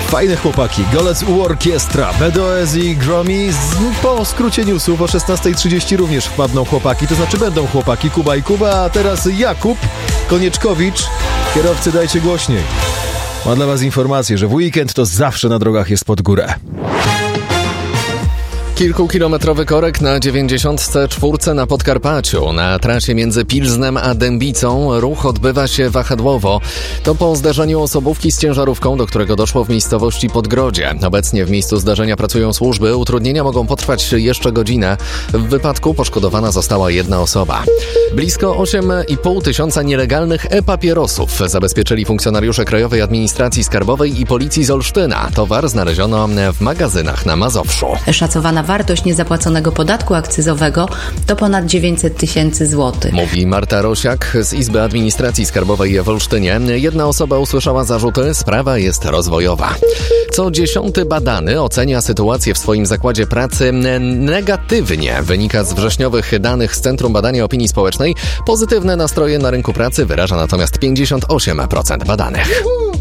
Fajne chłopaki, Golec U Orkiestra, BDOS i Gromi. Po skrócie newsów o 16:30 również wpadną chłopaki, to znaczy będą chłopaki Kuba i Kuba, a teraz Jakub Konieczkowicz. Kierowcy, dajcie głośniej. Ma dla was informację, że w weekend to zawsze na drogach jest pod górę. Kilkukilometrowy korek na 94 na Podkarpaciu. Na trasie między Pilznem a Dębicą ruch odbywa się wahadłowo. To po zdarzeniu osobówki z ciężarówką, do którego doszło w miejscowości Podgrodzie. Obecnie w miejscu zdarzenia pracują służby. Utrudnienia mogą potrwać jeszcze godzinę. W wypadku poszkodowana została jedna osoba. Blisko 8,5 tysiąca nielegalnych e-papierosów zabezpieczyli funkcjonariusze Krajowej Administracji Skarbowej i Policji z Olsztyna. Towar znaleziono w magazynach na Mazowszu. Szacowana wartość niezapłaconego podatku akcyzowego to ponad 900 tysięcy złotych. Mówi Marta Rosiak z Izby Administracji Skarbowej w Olsztynie. Jedna osoba usłyszała zarzuty, sprawa jest rozwojowa. Co 10. badany ocenia sytuację w swoim zakładzie pracy negatywnie. Wynika z wrześniowych danych z Centrum Badania Opinii Społecznej. Pozytywne nastroje na rynku pracy wyraża natomiast 58% badanych.